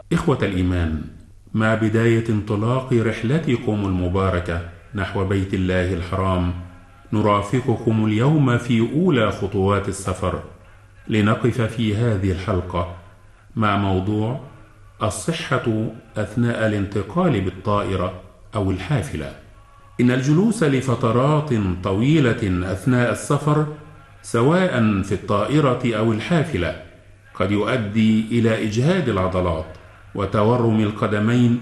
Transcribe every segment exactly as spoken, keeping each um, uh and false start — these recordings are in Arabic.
إخوة الإيمان، مع بداية انطلاق رحلتكم المباركة نحو بيت الله الحرام، نرافقكم اليوم في أولى خطوات السفر، لنقف في هذه الحلقة مع موضوع الصحة أثناء الانتقال بالطائرة أو الحافلة. إن الجلوس لفترات طويلة أثناء السفر سواء في الطائرة أو الحافلة قد يؤدي إلى إجهاد العضلات وتورم القدمين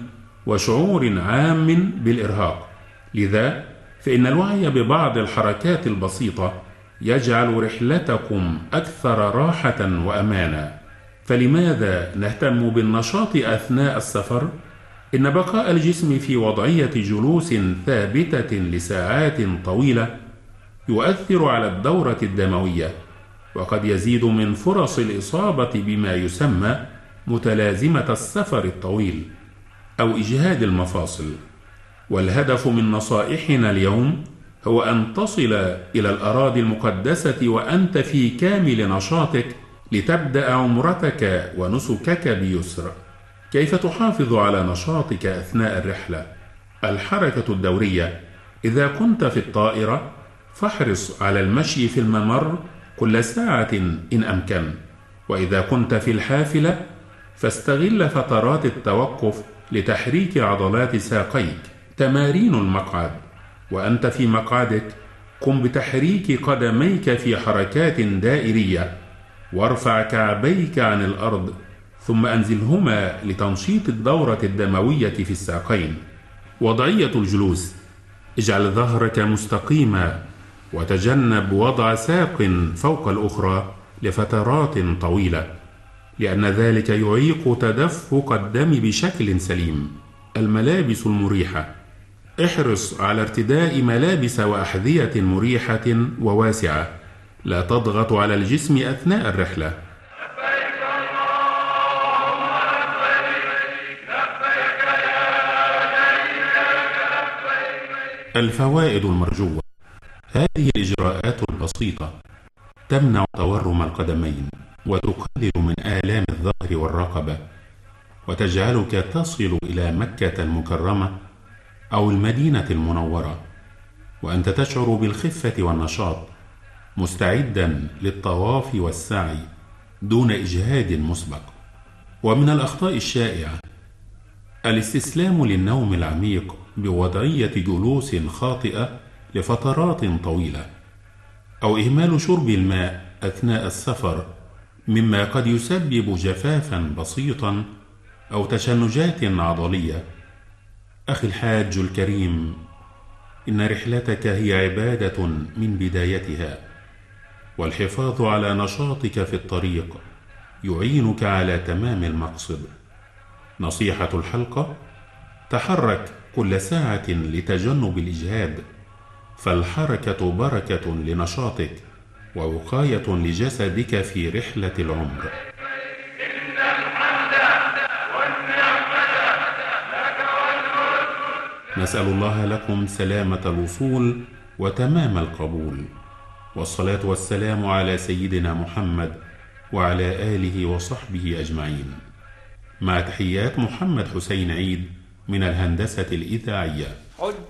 وشعور عام بالإرهاق. لذا فإن الوعي ببعض الحركات البسيطة يجعل رحلتكم أكثر راحة وأمانا. فلماذا نهتم بالنشاط أثناء السفر؟ إن بقاء الجسم في وضعية جلوس ثابتة لساعات طويلة يؤثر على الدورة الدموية، وقد يزيد من فرص الإصابة بما يسمى متلازمة السفر الطويل أو إجهاد المفاصل. والهدف من نصائحنا اليوم هو أن تصل إلى الأراضي المقدسة وأنت في كامل نشاطك لتبدأ عمرتك ونسكك بيسر. كيف تحافظ على نشاطك أثناء الرحلة؟ الحركة الدورية. إذا كنت في الطائرة فاحرص على المشي في الممر كل ساعة إن أمكن، وإذا كنت في الحافلة فاستغل فترات التوقف لتحريك عضلات ساقيك. تمارين المقعد. وأنت في مقعدك قم بتحريك قدميك في حركات دائرية، وارفع كعبيك عن الأرض ثم أنزلهما لتنشيط الدورة الدموية في الساقين. وضعية الجلوس. اجعل ظهرك مستقيما وتجنب وضع ساق فوق الأخرى لفترات طويلة، لأن ذلك يعيق تدفق الدم بشكل سليم. الملابس المريحة. احرص على ارتداء ملابس وأحذية مريحة وواسعة لا تضغط على الجسم أثناء الرحلة. الفوائد المرجوة. هذه الإجراءات البسيطة تمنع تورم القدمين وتقلل من آلام الظهر والرقبة، وتجعلك تصل إلى مكة المكرمة أو المدينة المنورة وأنت تشعر بالخفة والنشاط، مستعدا للطواف والسعي دون إجهاد مسبق. ومن الأخطاء الشائعة الاستسلام للنوم العميق بوضعية جلوس خاطئة لفترات طويلة، أو إهمال شرب الماء أثناء السفر، مما قد يسبب جفافا بسيطا أو تشنجات عضلية. أخي الحاج الكريم، إن رحلتك هي عبادة من بدايتها، والحفاظ على نشاطك في الطريق يعينك على تمام المقصد. نصيحة الحلقة: تحرك كل ساعة لتجنب الإجهاد، فالحركة بركة لنشاطك ووقاية لجسدك في رحلة العمر. إن الحمد والنعمة لك والملك. نسأل الله لكم سلامة الوصول وتمام القبول، والصلاة والسلام على سيدنا محمد وعلى آله وصحبه أجمعين، مع تحيات محمد حسين عيد من الهندسة الإذاعية.